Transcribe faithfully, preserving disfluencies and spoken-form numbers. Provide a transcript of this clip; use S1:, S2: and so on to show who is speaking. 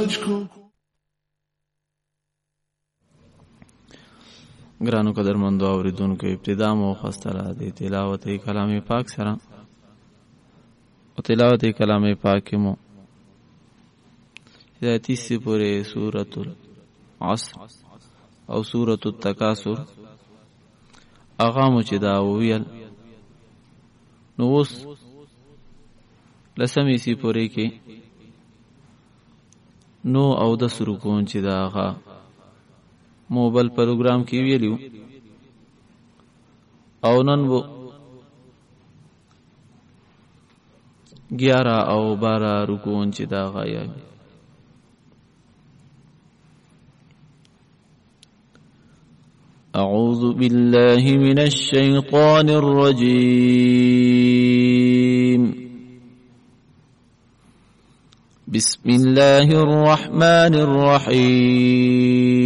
S1: ګرانو قدرمندو اوریدونکو، ابتدا مو خستره د تلاوت کلام پاک سره او تلاوت کلام پاک مو ذاتی سی پورې سورۃ العصر او سورۃ التکاثر اغه مو چې دا ویل نو اوس لسمې سی پورې کې نو او د سرکون چې دا اغه موبایل پروګرام کې ویلو او نن وو گیارہ او بارہ رکون چې دا غایا اعوذ بالله من الشیطان الرجیم بسم الله الرحمن الرحیم